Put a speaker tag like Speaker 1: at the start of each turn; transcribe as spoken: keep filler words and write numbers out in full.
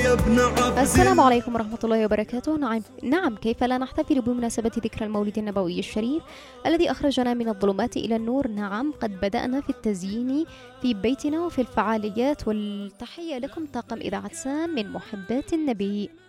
Speaker 1: يا ابن عبد.
Speaker 2: السلام عليكم ورحمة الله وبركاته. نعم, نعم كيف لا نحتفل بمناسبة ذكرى المولد النبوي الشريف الذي أخرجنا من الظلمات إلى النور. نعم قد بدأنا في التزيين في بيتنا وفي الفعاليات، والتحية لكم طاقم إذاعة سام من محبات النبي.